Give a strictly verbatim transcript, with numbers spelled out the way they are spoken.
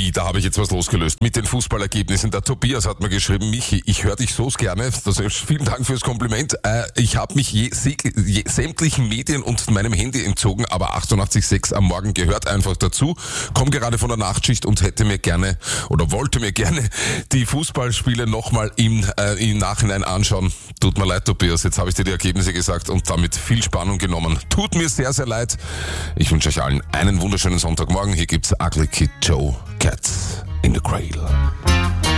Wie, da habe ich jetzt was losgelöst mit den Fußballergebnissen. Der Tobias hat mir geschrieben, Michi, ich höre dich so gerne. Das ist, vielen Dank fürs Kompliment. Äh, ich habe mich je, je, sämtlichen Medien und meinem Handy entzogen, aber achtundachtzig Komma sechs am Morgen gehört einfach dazu. Komm gerade von der Nachtschicht und hätte mir gerne oder wollte mir gerne die Fußballspiele nochmal im, äh, im Nachhinein anschauen. Tut mir leid, Tobias, jetzt habe ich dir die Ergebnisse gesagt und damit viel Spannung genommen. Tut mir sehr, sehr leid. Ich wünsche euch allen einen wunderschönen Sonntagmorgen. Hier gibt's Ugly Kid Joe, Cats in the Cradle.